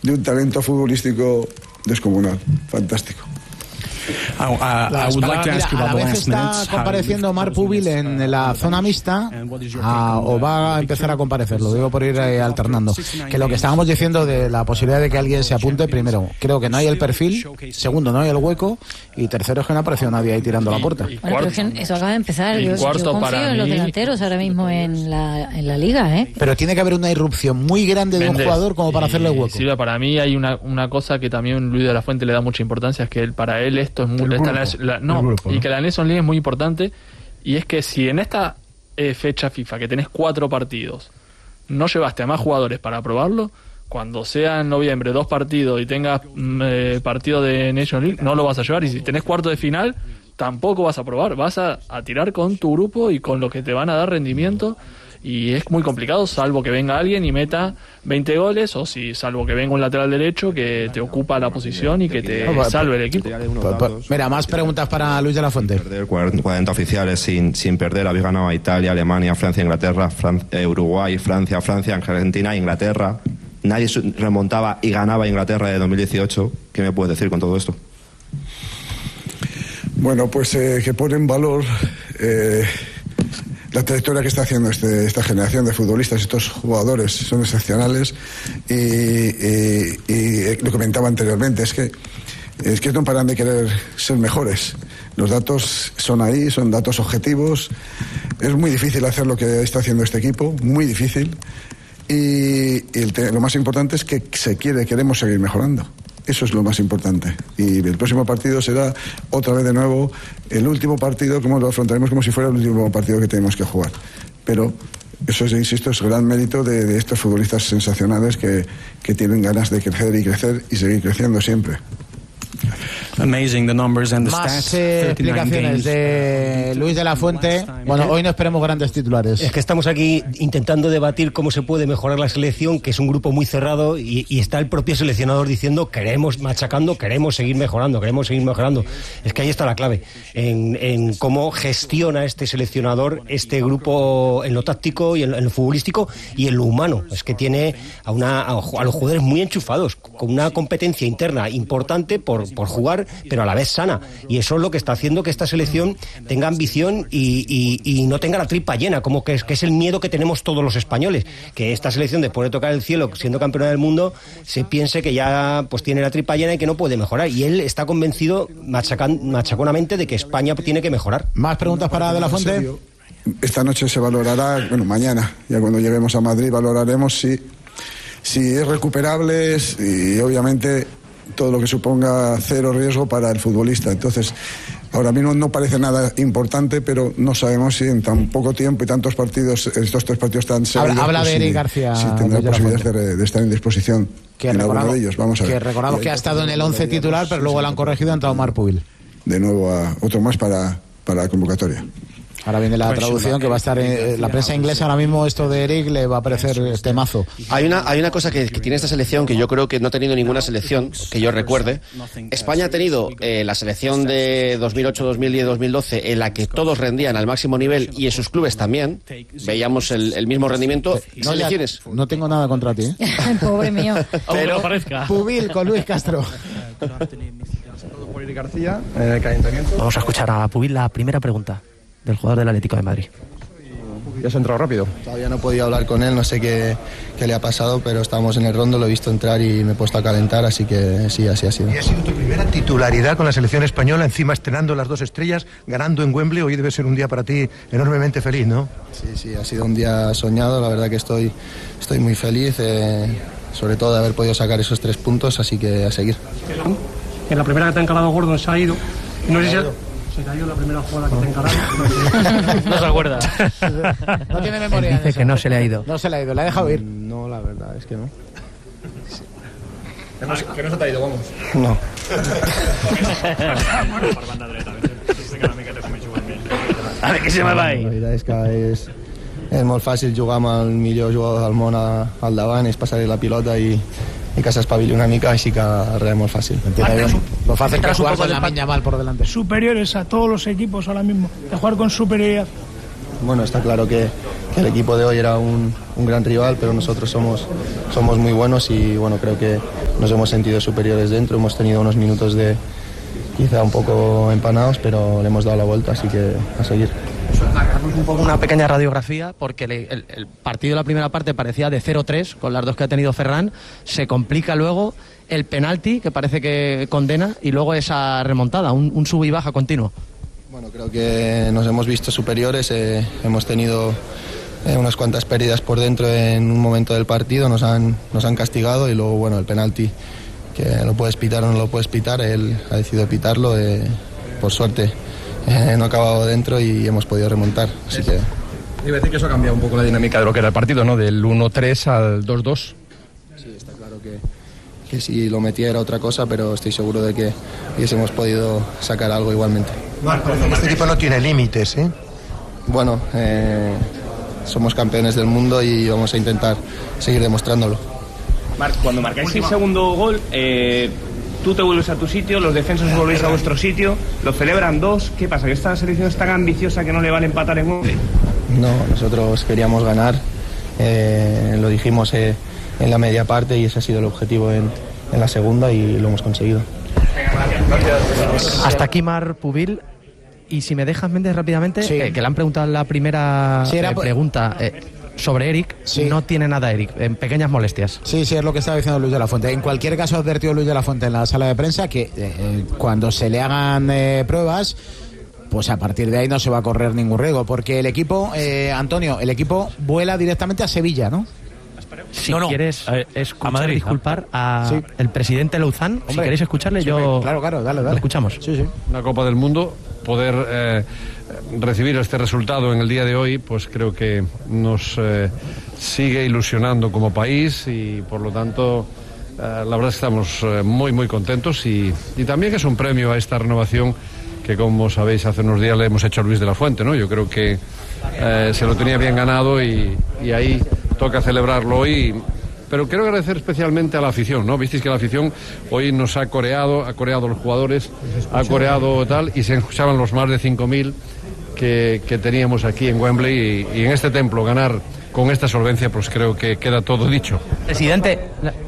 de un talento futbolístico descomunal, fantástico. A la vez está compareciendo Marc Pubil en la zona mixta, o va a empezar a comparecer, lo digo por ir alternando. Que lo que estábamos diciendo de la posibilidad de que alguien se apunte, primero, creo que no hay el perfil, segundo, no hay el hueco, y tercero, es que no ha aparecido nadie ahí tirando la puerta. Bueno, pero es que eso acaba de empezar. Yo confío en los delanteros ahora mismo en la liga, ¿eh? Pero tiene que haber una irrupción muy grande de un jugador como para hacerle hueco. Silvia, para mí hay una cosa que también Luis de la Fuente le da mucha importancia, es que para él esto es muy... y que la Nations League es muy importante, y es que si en esta fecha FIFA, que tenés 4 partidos, no llevaste a más jugadores para probarlo, cuando sea en noviembre 2 partidos y tengas partido de Nations League, no lo vas a llevar, y si tenés cuarto de final, tampoco vas a probar, vas a tirar con tu grupo y con lo que te van a dar rendimiento. Y es muy complicado, salvo que venga alguien y meta 20 goles, o salvo que venga un lateral derecho que te ocupa la posición y que te salve el equipo. Mira, más preguntas para Luis de la Fuente. Perder 40 oficiales sin perder. Habéis ganado a Italia, Alemania, Francia, Inglaterra, Uruguay, Francia, Argentina, Inglaterra. Nadie remontaba y ganaba a Inglaterra de 2018. ¿Qué me puedes decir con todo esto? Bueno, pues que pone en valor... la trayectoria que está haciendo esta generación de futbolistas, estos jugadores son excepcionales, y lo comentaba anteriormente, es que no paran de querer ser mejores. Los datos son ahí, son datos objetivos. Es muy difícil hacer lo que está haciendo este equipo, muy difícil, y lo más importante es que queremos seguir mejorando. Eso es lo más importante. Y el próximo partido será otra vez de nuevo el último partido, como lo afrontaremos como si fuera el último partido que tenemos que jugar. Pero eso, insisto, es gran mérito de estos futbolistas sensacionales que tienen ganas de crecer y seguir creciendo siempre. Amazing the numbers and the Más stats. explicaciones de Luis de la Fuente. Bueno, hoy no esperemos grandes titulares. Es que estamos aquí intentando debatir cómo se puede mejorar la selección, que es un grupo muy cerrado, y está el propio seleccionador diciendo queremos seguir mejorando. Es que ahí está la clave, en cómo gestiona este seleccionador este grupo en lo táctico y en lo futbolístico y en lo humano. Es que tiene a los jugadores muy enchufados, con una competencia interna importante por jugar, pero a la vez sana, y eso es lo que está haciendo que esta selección tenga ambición y no tenga la tripa llena, como que es el miedo que tenemos todos los españoles, que esta selección, después de tocar el cielo siendo campeona del mundo, se piense que ya pues tiene la tripa llena y que no puede mejorar, y él está convencido machaconamente de que España tiene que mejorar. Más preguntas para De la Fuente. Esta noche se valorará, mañana, ya cuando lleguemos a Madrid, valoraremos si es recuperable, y obviamente todo lo que suponga cero riesgo para el futbolista. Entonces, ahora mismo no parece nada importante, pero no sabemos si en tan poco tiempo y tantos partidos, estos 3 partidos tan seguidos, habla de Eric García, si tendrá posibilidades de estar en disposición en alguno de ellos. Vamos a ver. Que recordamos que ha estado en el 11 titular, pero luego lo han corregido, ha entrado Marc Pubil. De nuevo a otro más para la convocatoria. Ahora viene la traducción, que va a estar en la prensa inglesa. Ahora mismo esto de Eric le va a parecer temazo. Hay una cosa que tiene esta selección, que yo creo que no ha tenido ninguna selección que yo recuerde. España ha tenido la selección de 2008, 2010, 2012, en la que todos rendían al máximo nivel, y en sus clubes también veíamos el mismo rendimiento. Selecciones. No tengo nada contra ti, ¿eh? Pobre mío. Pero parezca. Pubil con Luis Castro. Vamos a escuchar a Pubil la primera pregunta del jugador del Atlético de Madrid. Ya se ha entrado rápido. Todavía no he podido hablar con él, no sé qué le ha pasado, pero estábamos en el rondo, lo he visto entrar y me he puesto a calentar, así que sí, así ha sido. Y ha sido tu primera titularidad con la selección española, encima estrenando las 2 estrellas, ganando en Wembley. Hoy debe ser un día para ti enormemente feliz, ¿no? Sí, ha sido un día soñado, la verdad que estoy muy feliz, sobre todo de haber podido sacar esos 3 puntos, así que a seguir. En la primera que te ha encarado Gordon se ha ido. No sé si se cayó la primera jugada que te encarado. No se acuerda. No tiene memoria. Dice que no se le ha ido. No se le ha ido, la ha dejado ir. No, la verdad es que no. Que no se te ha ido, vamos. No. A ver, què se me va ahí? La veritat és que és molt fàcil jugar amb el millor jugador del món al davant, és passar la pilota i que s'espavili una mica, així que res, molt fàcil. Lo fácil que jugar con Lamine Yamal por delante. Superiores a todos los equipos ahora mismo, de jugar con superioridad. Bueno, está claro que el equipo de hoy era un gran rival, pero nosotros somos muy buenos y bueno, creo que nos hemos sentido superiores dentro, hemos tenido unos minutos de quizá un poco empanados, pero le hemos dado la vuelta, así que a seguir. Un poco una pequeña radiografía, porque el partido de la primera parte parecía de 0-3 con las dos que ha tenido Ferran, se complica luego el penalti que parece que condena y luego esa remontada, un sub y baja continuo. Bueno, creo que nos hemos visto superiores, hemos tenido unas cuantas pérdidas por dentro en un momento del partido, nos han castigado y luego bueno, el penalti, que lo puedes pitar o no lo puedes pitar, él ha decidido pitarlo, por suerte no ha acabado dentro y hemos podido remontar, así que... Iba a decir que eso ha cambiado un poco la dinámica de lo que era el partido, ¿no? Del 1-3 al 2-2. Sí, está claro que si lo metía era otra cosa, pero estoy seguro de que hubiésemos podido sacar algo igualmente. Marco, este equipo no tiene límites, ¿eh? Bueno, somos campeones del mundo y vamos a intentar seguir demostrándolo. Marc, cuando marcáis el segundo gol, tú te vuelves a tu sitio, los defensas os volvéis a vuestro sitio, lo celebran dos. ¿Qué pasa? ¿Que esta selección es tan ambiciosa que no le vale empatar en Wembley? No, nosotros queríamos ganar, lo dijimos en la media parte y ese ha sido el objetivo en la segunda y lo hemos conseguido. Hasta aquí Marc Pubil. Y si me dejas, Méndez, rápidamente, sí. Que le han preguntado la primera pregunta sobre Eric, no tiene nada Eric, en pequeñas molestias. Sí, es lo que estaba diciendo Luis de la Fuente. En cualquier caso, ha advertido Luis de la Fuente en la sala de prensa que cuando se le hagan pruebas, pues a partir de ahí no se va a correr ningún riesgo, porque el equipo, Antonio, el equipo vuela directamente a Sevilla, ¿no? Si quieres escuchar, disculpar el presidente Louzán, si queréis escucharle, claro, dale. Lo escuchamos. Sí. Una Copa del Mundo, poder recibir este resultado en el día de hoy, pues creo que nos sigue ilusionando como país y por lo tanto la verdad es que estamos muy muy contentos y también es un premio a esta renovación que, como sabéis, hace unos días le hemos hecho a Luis de la Fuente, ¿no? Yo creo que se lo tenía bien ganado y ahí toca celebrarlo hoy, pero quiero agradecer especialmente a la afición, ¿no? Visteis que la afición hoy nos ha coreado a los jugadores, ha coreado tal, y se escuchaban los más de 5.000 que teníamos aquí en Wembley y en este templo ganar con esta solvencia, pues creo que queda todo dicho. Presidente,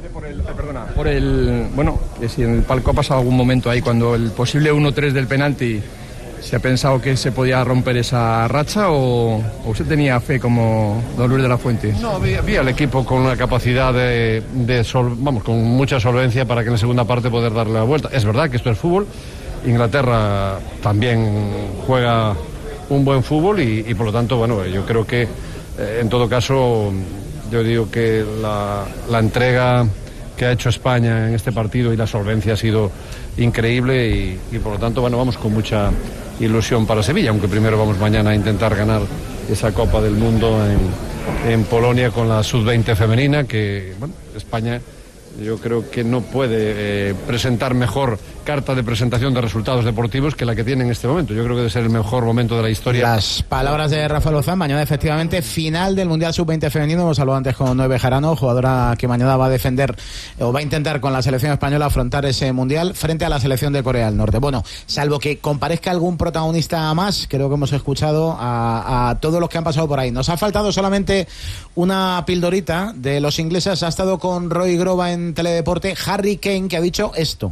bueno, si en el palco ha pasado algún momento ahí cuando el posible 1-3 del penalti, ¿se ha pensado que se podía romper esa racha o usted tenía fe como don Luis de la Fuente? No, vi al equipo con una capacidad con mucha solvencia para que en la segunda parte poder darle la vuelta. Es verdad que esto es fútbol, Inglaterra también juega un buen fútbol y por lo tanto, bueno, yo creo que en todo caso, yo digo que la entrega que ha hecho España en este partido y la solvencia ha sido increíble y por lo tanto, bueno, vamos con mucha ilusión para Sevilla, aunque primero vamos mañana a intentar ganar esa Copa del Mundo en Polonia con la Sub-20 femenina, que bueno, España yo creo que no puede presentar mejor carta de presentación de resultados deportivos que la que tiene en este momento. Yo creo que debe ser el mejor momento de la historia. Las palabras de Rafael Louzán. Mañana efectivamente final del Mundial Sub-20 femenino. Hemos hablado antes con Noé Bejarano, jugadora que mañana va a defender o va a intentar con la selección española afrontar ese Mundial frente a la selección de Corea del Norte. Bueno, salvo que comparezca algún protagonista más, creo que hemos escuchado a todos los que han pasado por ahí. Nos ha faltado solamente una pildorita de los ingleses. Ha estado con Roy Grova en Teledeporte Harry Kane, que ha dicho esto.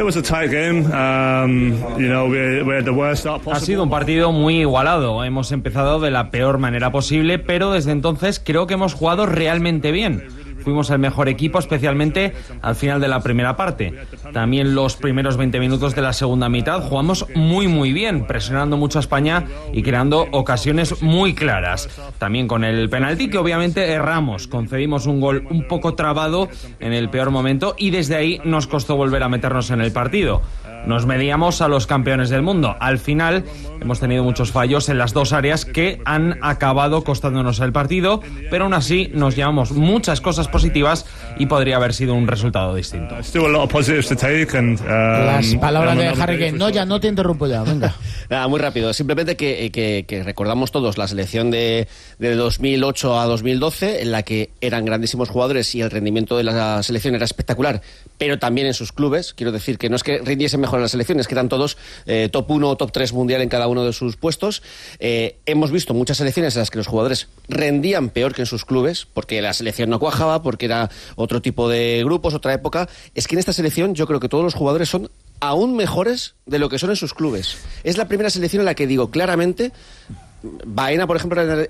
Ha sido un partido muy igualado. Hemos empezado de la peor manera posible, pero desde entonces creo que hemos jugado realmente bien. Fuimos el mejor equipo, especialmente al final de la primera parte. También los primeros 20 minutos de la segunda mitad jugamos muy bien, presionando mucho a España y creando ocasiones muy claras. También con el penalti, que obviamente erramos. Concedimos un gol un poco trabado en el peor momento y desde ahí nos costó volver a meternos en el partido. Nos medíamos a los campeones del mundo. Al final hemos tenido muchos fallos en las dos áreas que han acabado costándonos el partido, pero aún así nos llevamos muchas cosas positivas y podría haber sido un resultado distinto. Las palabras de Harry Kane. No, ya no te interrumpo ya, venga. Nada, muy rápido. Simplemente que recordamos todos la selección de 2008 a 2012, en la que eran grandísimos jugadores y el rendimiento de la selección era espectacular, pero también en sus clubes. Quiero decir que no es que rindiesen mejor en la selección, es que eran todos top 1 o top 3 mundial en cada uno de sus puestos. Hemos visto muchas selecciones en las que los jugadores rendían peor que en sus clubes, porque la selección no cuajaba, porque era otro tipo de grupos, otra época. Es que en esta selección yo creo que todos los jugadores son aún mejores de lo que son en sus clubes. Es la primera selección en la que digo claramente, Baena, por ejemplo,